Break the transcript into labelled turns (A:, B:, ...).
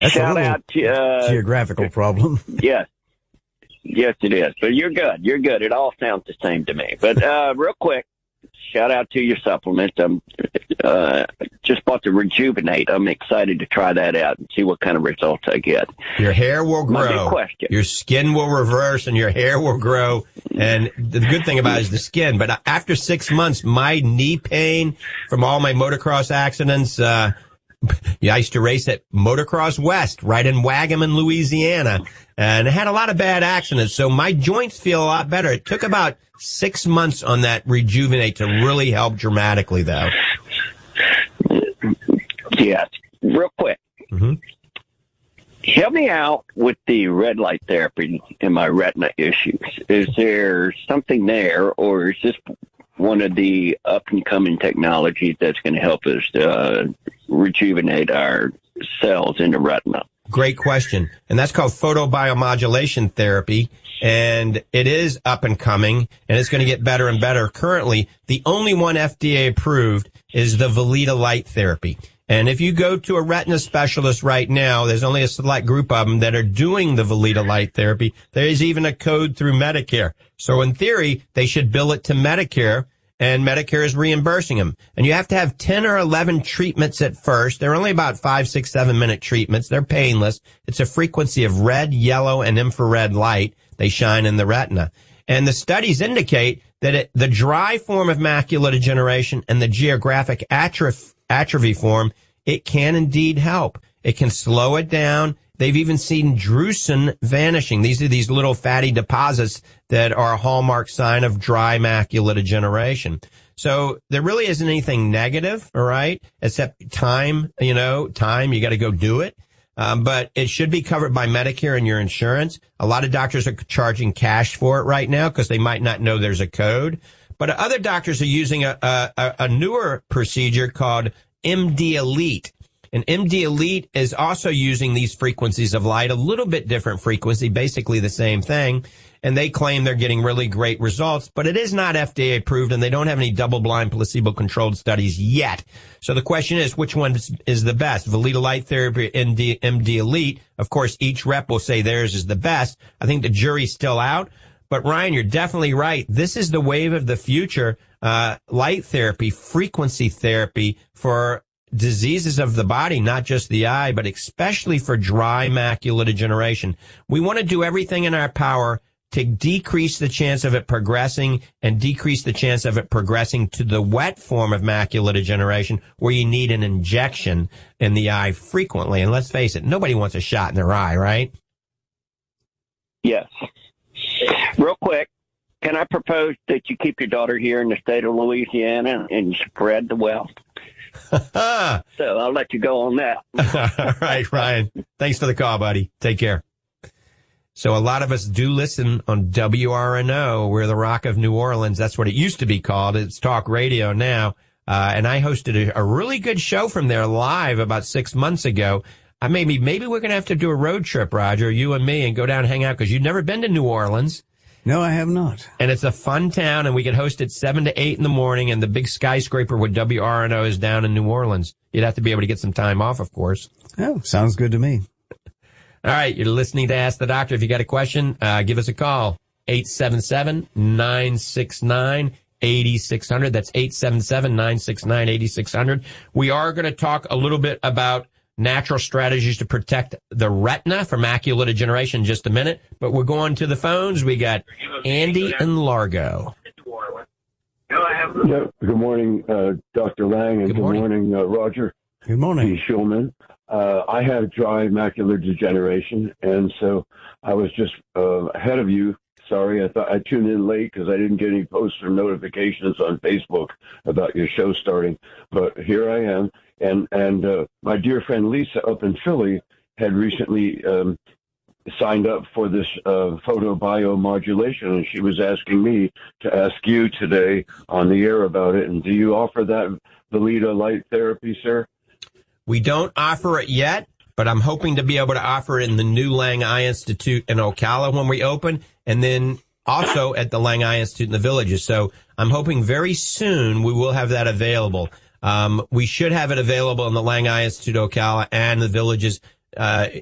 A: That's
B: Shout
A: a little
B: out to
A: geographical problem.
B: Yes. Yes, it is. But you're good. You're good. It all sounds the same to me. But real quick, shout out to your supplement. Just bought the Rejuvenate. I'm excited to try that out and see what kind of results I get.
C: Your hair will grow.
B: My big question.
C: Your skin will reverse and your hair will grow. And the good thing about it is the skin. But after 6 months, my knee pain from all my motocross accidents, I used to race at Motocross West, right in Waggaman, Louisiana, and I had a lot of bad accidents, so my joints feel a lot better. It took about 6 months on that Rejuvenate to really help dramatically, though.
B: Yes. Real quick.
C: Mm-hmm.
B: Help me out with the red light therapy and my retina issues. Is there something there, or is this one of the up-and-coming technologies that's going to help us rejuvenate our cells in the retina?
C: Great question. And that's called photobiomodulation therapy. And it is up and coming, and it's going to get better and better. Currently, the only one FDA approved is the Valida Light therapy. And if you go to a retina specialist right now, there's only a select group of them that are doing the Valida Light therapy. There is even a code through Medicare. So in theory, they should bill it to Medicare, and Medicare is reimbursing them. And you have to have 10 or 11 treatments at first. They're only about 5, 6, 7-minute treatments. They're painless. It's a frequency of red, yellow, and infrared light. They shine in the retina. And the studies indicate that the dry form of macular degeneration and the geographic atrophy form, it can indeed help. It can slow it down. They've even seen drusen vanishing. These are these little fatty deposits that are a hallmark sign of dry macular degeneration. So there really isn't anything negative, all right, except time, you got to go do it. But it should be covered by Medicare and your insurance. A lot of doctors are charging cash for it right now because they might not know there's a code. But other doctors are using a newer procedure called MD Elite. And MD Elite is also using these frequencies of light, a little bit different frequency, basically the same thing. And they claim they're getting really great results, but it is not FDA approved, and they don't have any double-blind placebo-controlled studies yet. So the question is, which one is the best? Valida Light Therapy or MD Elite? Of course, each rep will say theirs is the best. I think the jury's still out. But Ryan, you're definitely right. This is the wave of the future, light therapy, frequency therapy for diseases of the body, not just the eye, but especially for dry macular degeneration. We want to do everything in our power to decrease the chance of it progressing and decrease the chance of it progressing to the wet form of macular degeneration where you need an injection in the eye frequently. And let's face it, nobody wants a shot in their eye, right?
B: Yes. Real quick, can I propose that you keep your daughter here in the state of Louisiana and spread the wealth? So I'll let you go on that.
C: All right, Ryan. Thanks for the call, buddy. Take care. So a lot of us do listen on WRNO. We're the Rock of New Orleans. That's what it used to be called. It's talk radio now. And I hosted a really good show from there live about 6 months ago. Maybe we're going to have to do a road trip, Roger, you and me, and go down and hang out because you've never been to New Orleans.
A: No, I have not.
C: And it's a fun town, and we can host it 7 to 8 in the morning, and the big skyscraper with WRNO is down in New Orleans. You'd have to be able to get some time off, of course.
A: Oh, sounds good to me.
C: All right, you're listening to Ask the Doctor. If you got a question, give us a call. 877-969-8600. That's 877-969-8600. We are going to talk a little bit about natural strategies to protect the retina from macular degeneration in just a minute. But we're going to the phones. We got Andy in Largo.
D: Yeah, good morning, Dr. Lang, and good morning, Roger.
A: Good morning.
D: Schulman. I have dry macular degeneration, and so I was just ahead of you. Sorry, I thought I tuned in late because I didn't get any posts or notifications on Facebook about your show starting. But here I am, and my dear friend Lisa up in Philly had recently signed up for this photobiomodulation, and she was asking me to ask you today on the air about it. And do you offer that Valida Light therapy, sir?
C: We don't offer it yet, but I'm hoping to be able to offer it in the new Lang Eye Institute in Ocala when we open, and then also at the Lang Eye Institute in the Villages. So I'm hoping very soon we will have that available. We should have it available in the Lang Eye Institute Ocala and the Villages uh,